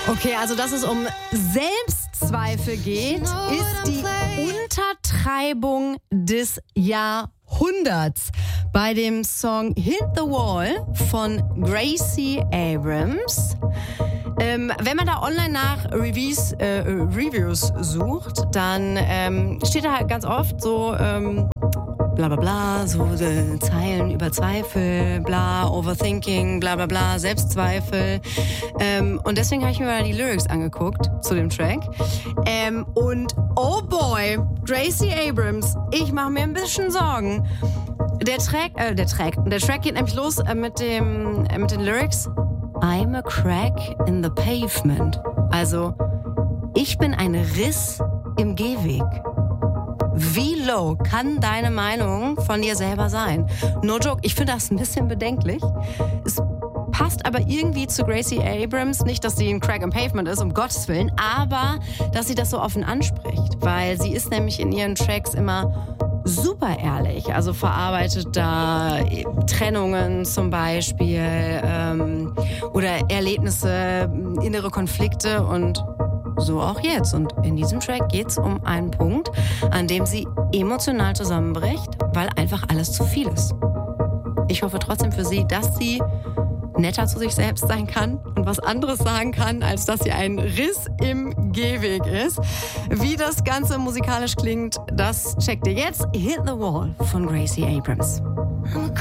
Okay, also dass es um Selbstzweifel geht, ist die Untertreibung des Jahrhunderts. Bei dem Song Hit the Wall von Gracie Abrams. Wenn man da online nach Reviews sucht, dann steht da halt ganz oft so bla bla bla, so Zeilen über Zweifel, bla, Overthinking, bla bla bla, Selbstzweifel. Und deswegen habe ich mir mal die Lyrics angeguckt zu dem Track. Und oh boy, Gracie Abrams, ich mache mir ein bisschen Sorgen. Der Track geht nämlich los mit den Lyrics I'm a crack in the pavement. Also, ich bin ein Riss im Gehweg. Wie low kann deine Meinung von dir selber sein? No joke, ich finde das ein bisschen bedenklich. Es passt aber irgendwie zu Gracie Abrams. Nicht, dass sie ein Crack im Pavement ist, um Gottes Willen, aber dass sie das so offen anspricht. Weil sie ist nämlich in ihren Tracks immer super ehrlich, also verarbeitet da Trennungen zum Beispiel oder Erlebnisse, innere Konflikte und so auch jetzt. Und in diesem Track geht es um einen Punkt, an dem sie emotional zusammenbricht, weil einfach alles zu viel ist. Ich hoffe trotzdem für sie, dass sie netter zu sich selbst sein kann und was anderes sagen kann, als dass sie ein Riss im Gehweg ist. Wie das Ganze musikalisch klingt, das checkt ihr jetzt. Hit the Wall von Gracie Abrams.